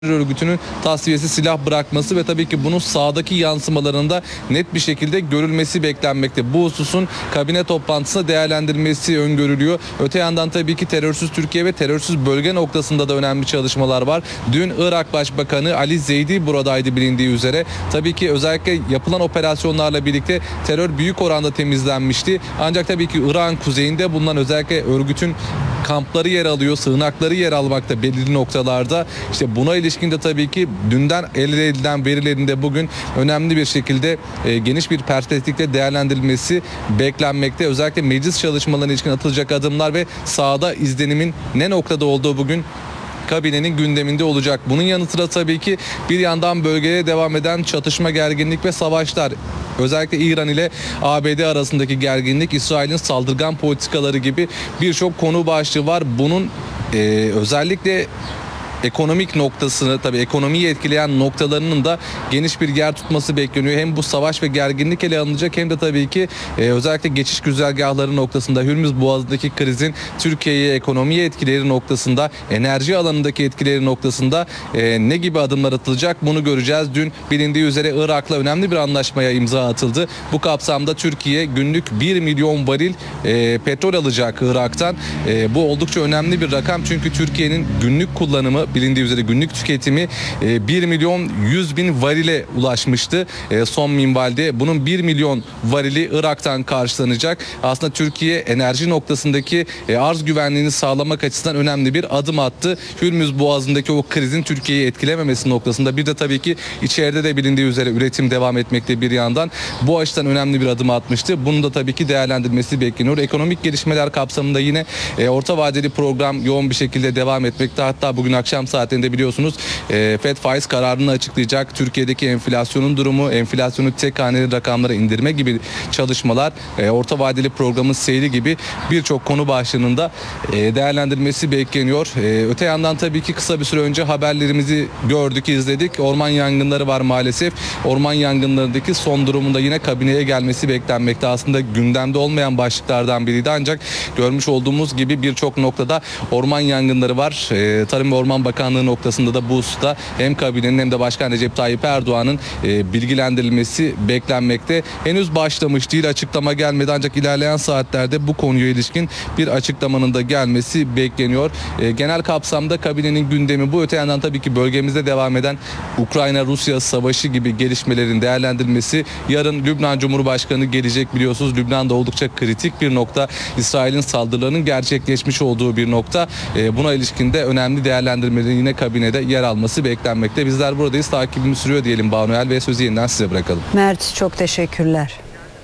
örgütünün tasfiyesi, silah bırakması ve tabii ki bunun sahadaki yansımalarında net bir şekilde görülmesi beklenmekte. Bu hususun kabine toplantısında değerlendirilmesi öngörülüyor. Öte yandan tabii ki terörsüz Türkiye ve terörsüz bölge noktasında da önemli çalışmalar var. Dün Irak Başbakanı Ali Zeydi buradaydı bilindiği üzere. Tabii ki özellikle yapılan operasyonlarla birlikte terör büyük oranda temizlenmişti. Ancak tabii ki Irak'ın kuzeyinde bulunan özellikle örgütün kampları yer alıyor, sığınakları yer almakta belirli noktalarda. İşte buna ilişkin de tabii ki dünden elde edilen verilerinde bugün önemli bir şekilde geniş bir perspektifle değerlendirilmesi beklenmekte. Özellikle meclis çalışmalarına ilişkin atılacak adımlar ve sahada izlenimin ne noktada olduğu bugün kabinenin gündeminde olacak. Bunun yanı sıra tabii ki bir yandan bölgeye devam eden çatışma, gerginlik ve savaşlar. Özellikle İran ile ABD arasındaki gerginlik, İsrail'in saldırgan politikaları gibi birçok konu başlığı var. Bunun özellikle ekonomik noktasını, tabii ekonomiyi etkileyen noktalarının da geniş bir yer tutması bekleniyor. Hem bu savaş ve gerginlik ele alınacak hem de tabii ki özellikle geçiş güzergahları noktasında, Hürmüz Boğazı'ndaki krizin Türkiye'ye, ekonomiye etkileri noktasında, enerji alanındaki etkileri noktasında ne gibi adımlar atılacak bunu göreceğiz. Dün bilindiği üzere Irak'la önemli bir anlaşmaya imza atıldı. Bu kapsamda Türkiye günlük 1 milyon varil petrol alacak Irak'tan. Bu oldukça önemli bir rakam çünkü Türkiye'nin günlük kullanımı, bilindiği üzere günlük tüketimi 1 milyon 100 bin varile ulaşmıştı son minvalde. Bunun 1 milyon varili Irak'tan karşılanacak. Aslında Türkiye enerji noktasındaki arz güvenliğini sağlamak açısından önemli bir adım attı. Hürmüz Boğazı'ndaki o krizin Türkiye'yi etkilememesi noktasında. Bir de tabii ki içeride de bilindiği üzere üretim devam etmekte bir yandan. Bu açıdan önemli bir adım atmıştı. Bunun da tabii ki değerlendirilmesi bekleniyor. Ekonomik gelişmeler kapsamında yine orta vadeli program yoğun bir şekilde devam etmekte. Hatta bugün akşam saatlerinde biliyorsunuz FED faiz kararını açıklayacak. Türkiye'deki enflasyonun durumu, enflasyonu tek haneli rakamlara indirme gibi çalışmalar, orta vadeli programın seyri gibi birçok konu başlığının da değerlendirilmesi bekleniyor. Öte yandan tabii ki kısa bir süre önce haberlerimizi gördük, izledik. Orman yangınları var maalesef. Orman yangınlarındaki son durumunda yine kabineye gelmesi beklenmekte. Aslında gündemde olmayan başlıklardan biriydi ancak görmüş olduğumuz gibi birçok noktada orman yangınları var. Tarım ve Orman Bakanlığı noktasında da bu hususta hem kabinenin hem de Başkan Recep Tayyip Erdoğan'ın bilgilendirilmesi beklenmekte. Henüz başlamış değil, açıklama gelmedi ancak ilerleyen saatlerde bu konuya ilişkin bir açıklamanın da gelmesi bekleniyor. Genel kapsamda kabinenin gündemi bu. Öte yandan tabii ki bölgemizde devam eden Ukrayna-Rusya savaşı gibi gelişmelerin değerlendirilmesi. Yarın Lübnan Cumhurbaşkanı gelecek biliyorsunuz. Lübnan'da oldukça kritik bir nokta. İsrail'in saldırılarının gerçekleşmiş olduğu bir nokta. Buna ilişkin de önemli değerlendirmelerin yine kabinede yer alması beklenmekte. Bizler buradayız. Takibimiz sürüyor diyelim Banuel ve sözü yeniden size bırakalım. Mert, çok teşekkürler.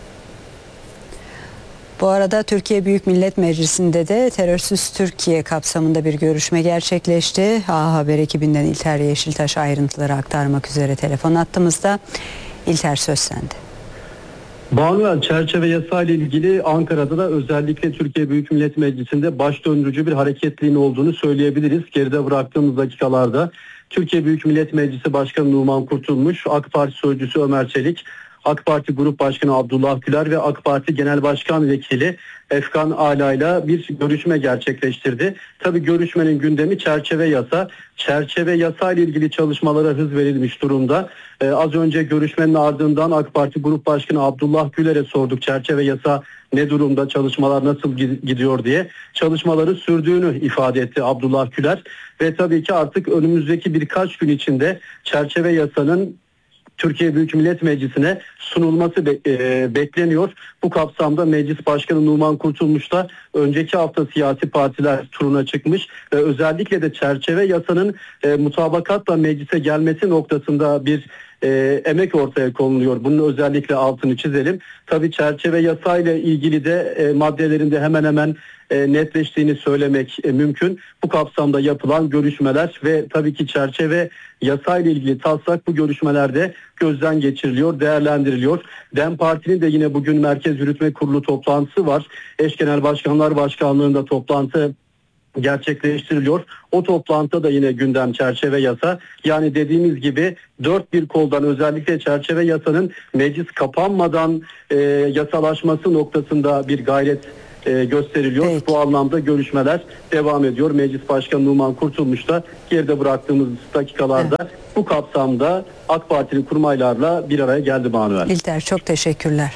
Bu arada Türkiye Büyük Millet Meclisi'nde de terörsüz Türkiye kapsamında bir görüşme gerçekleşti. A Haber ekibinden İlter Yeşiltaş ayrıntıları aktarmak üzere telefon attığımızda. İlter, söz sende. Banuel, çerçeve yasa ile ilgili Ankara'da da özellikle Türkiye Büyük Millet Meclisi'nde baş döndürücü bir hareketliğin olduğunu söyleyebiliriz. Geride bıraktığımız dakikalarda Türkiye Büyük Millet Meclisi Başkanı Numan Kurtulmuş, AK Parti Sözcüsü Ömer Çelik, AK Parti Grup Başkanı Abdullah Güler ve AK Parti Genel Başkan Vekili Efkan Ala'yla bir görüşme gerçekleştirdi. Tabii görüşmenin gündemi çerçeve yasa. Çerçeve yasa ile ilgili çalışmalara hız verilmiş durumda. Az önce görüşmenin ardından AK Parti Grup Başkanı Abdullah Güler'e sorduk çerçeve yasa ne durumda, çalışmalar nasıl gidiyor diye. Çalışmaları sürdüğünü ifade etti Abdullah Güler ve tabii ki artık önümüzdeki birkaç gün içinde çerçeve yasanın Türkiye Büyük Millet Meclisi'ne sunulması bekleniyor. Bu kapsamda Meclis Başkanı Numan Kurtulmuş da önceki hafta siyasi partiler turuna çıkmış ve özellikle de çerçeve yasanın mutabakatla meclise gelmesi noktasında bir emek ortaya konuluyor. Bunun özellikle altını çizelim. Tabii çerçeve yasayla ilgili de maddelerinde hemen hemen netleştiğini söylemek mümkün. Bu kapsamda yapılan görüşmeler ve tabii ki çerçeve yasayla ilgili taslak bu görüşmelerde gözden geçiriliyor, değerlendiriliyor. DEM Parti'nin de yine bugün Merkez Yürütme Kurulu toplantısı var. Eş Genel Başkanlar Başkanlığı'nda toplantı gerçekleştiriliyor. O toplantıda da yine gündem çerçeve yasa. Yani dediğimiz gibi dört bir koldan özellikle çerçeve yasanın meclis kapanmadan yasalaşması noktasında bir gayret gösteriliyor. Peki. Bu anlamda görüşmeler devam ediyor. Meclis Başkanı Numan Kurtulmuş da geride bıraktığımız dakikalarda bu kapsamda AK Parti'nin kurmaylarla bir araya geldi Manuel. İlter, çok teşekkürler.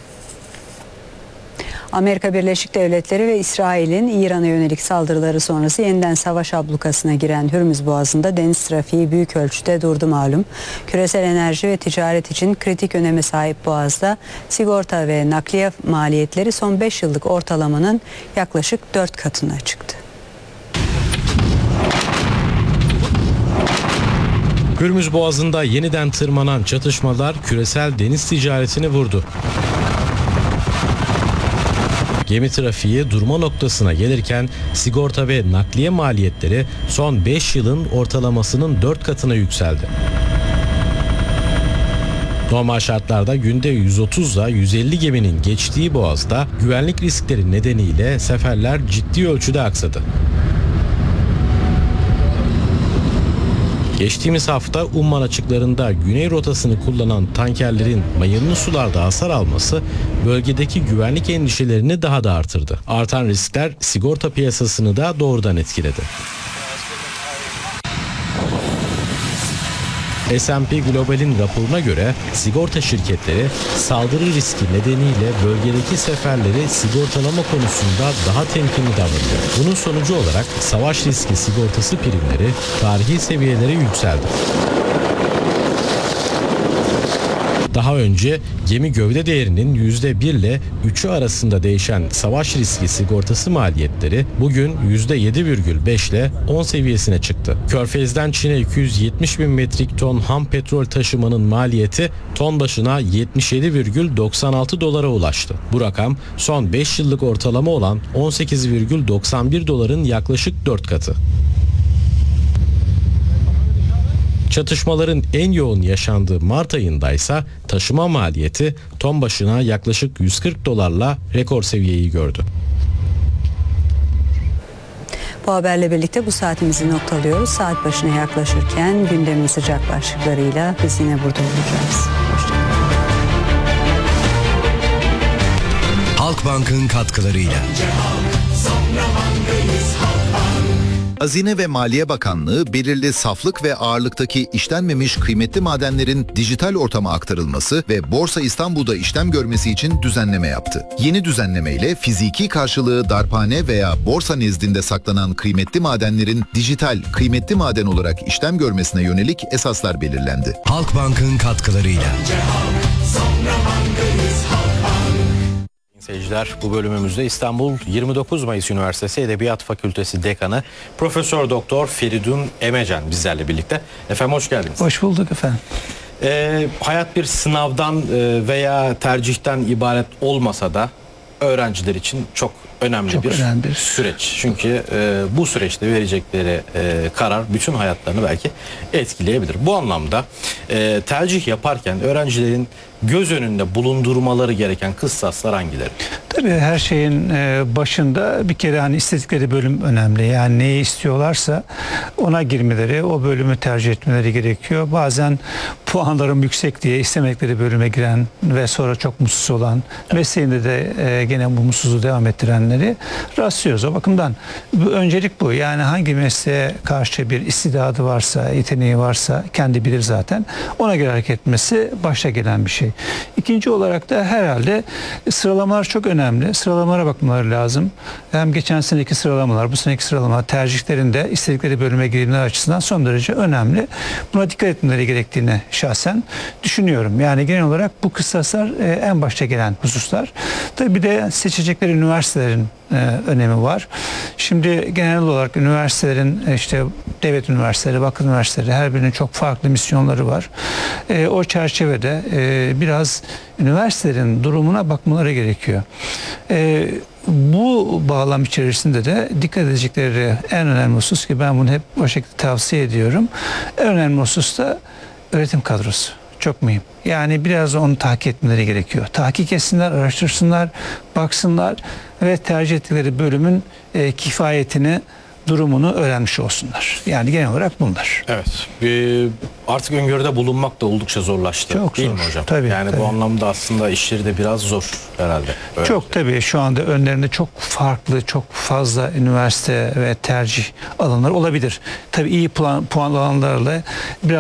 Amerika Birleşik Devletleri ve İsrail'in İran'a yönelik saldırıları sonrası yeniden savaş ablukasına giren Hürmüz Boğazı'nda deniz trafiği büyük ölçüde durdu malum. Küresel enerji ve ticaret için kritik öneme sahip Boğaz'da sigorta ve nakliye maliyetleri son 5 yıllık ortalamanın yaklaşık 4 katına çıktı. Hürmüz Boğazı'nda yeniden tırmanan çatışmalar küresel deniz ticaretini vurdu. Gemi trafiği durma noktasına gelirken sigorta ve nakliye maliyetleri son 5 yılın ortalamasının 4 katına yükseldi. Normal şartlarda günde 130 ile 150 geminin geçtiği Boğaz'da güvenlik riskleri nedeniyle seferler ciddi ölçüde aksadı. Geçtiğimiz hafta Umman açıklarında güney rotasını kullanan tankerlerin mayınlı sularda hasar alması bölgedeki güvenlik endişelerini daha da artırdı. Artan riskler sigorta piyasasını da doğrudan etkiledi. S&P Global'in raporuna göre sigorta şirketleri saldırı riski nedeniyle bölgedeki seferleri sigortalama konusunda daha temkinli davranıyor. Bunun sonucu olarak savaş riski sigortası primleri tarihi seviyelere yükseldi. Daha önce gemi gövde değerinin %1 ile 3'ü arasında değişen savaş riski sigortası maliyetleri bugün %7,5 ile 10 seviyesine çıktı. Körfez'den Çin'e 270 bin metrik ton ham petrol taşımanın maliyeti ton başına 77,96 dolara ulaştı. Bu rakam son 5 yıllık ortalama olan 18,91 doların yaklaşık 4 katı. Çatışmaların en yoğun yaşandığı Mart ayında ise taşıma maliyeti ton başına yaklaşık 140 dolarla rekor seviyeyi gördü. Bu haberle birlikte bu saatimizi noktalıyoruz. Saat başına yaklaşırken gündemin sıcak başlıklarıyla biz yine burada olacağız. Hoşçakalın. Halkbank'ın katkılarıyla. Hazine ve Maliye Bakanlığı belirli saflık ve ağırlıktaki işlenmemiş kıymetli madenlerin dijital ortama aktarılması ve Borsa İstanbul'da işlem görmesi için düzenleme yaptı. Yeni düzenlemeyle fiziki karşılığı darphane veya borsa nezdinde saklanan kıymetli madenlerin dijital kıymetli maden olarak işlem görmesine yönelik esaslar belirlendi. Halkbank'ın katkılarıyla. Seyirciler, bu bölümümüzde İstanbul 29 Mayıs Üniversitesi Edebiyat Fakültesi Dekanı Profesör Doktor Feridun Emecen bizlerle birlikte. Efendim hoş geldiniz. Hoş bulduk efendim. Hayat bir sınavdan veya tercihten ibaret olmasa da öğrenciler için çok önemli bir süreç. Çünkü bu süreçte verecekleri karar bütün hayatlarını belki etkileyebilir. Bu anlamda tercih yaparken öğrencilerin göz önünde bulundurmaları gereken kıssaslar hangileri? Tabii her şeyin başında bir kere hani istedikleri bölüm önemli. Yani neyi istiyorlarsa ona girmeleri, o bölümü tercih etmeleri gerekiyor. Bazen puanlarım yüksek diye istemedikleri bölüme giren ve sonra çok mutsuz olan, mesleğinde de gene bu mutsuzluğu devam ettirenleri rastlıyoruz. O bakımdan öncelik bu. Yani hangi mesleğe karşı bir istidadı varsa, yeteneği varsa kendi bilir zaten. Ona göre hareket etmesi başta gelen bir şey. İkinci olarak da herhalde sıralamalar çok önemli. Sıralamalara bakmaları lazım. Hem geçen seneki sıralamalar, bu seneki sıralamalar tercihlerinde istedikleri bölüme girilmeleri açısından son derece önemli. Buna dikkat etmeleri gerektiğini şahsen düşünüyorum. Yani genel olarak bu kıssaslar en başta gelen hususlar. Tabii bir de seçecekleri üniversitelerin önemi var. Şimdi genel olarak üniversitelerin işte devlet üniversiteleri, vakıf üniversiteleri her birinin çok farklı misyonları var. O çerçevede biraz üniversitelerin durumuna bakmaları gerekiyor. Bu bağlam içerisinde de dikkat edecekleri en önemli husus ki ben bunu hep o şekilde tavsiye ediyorum. En önemli husus da öğretim kadrosu. Çok mühim. Yani biraz onu tahkik etmeleri gerekiyor. Tahkik etsinler, araştırsınlar, baksınlar ve tercih ettikleri bölümün kifayetini, durumunu öğrenmiş olsunlar. Yani genel olarak bunlar. Evet. Artık öngörüde bulunmak da oldukça zorlaştı. Çok değil zor. mi hocam? Tabii, yani tabii. bu anlamda aslında işleri de biraz zor herhalde. Öyle. Çok tabii şu anda önlerinde çok farklı, çok fazla üniversite ve tercih alanları olabilir. Tabii iyi puan alanlarla biraz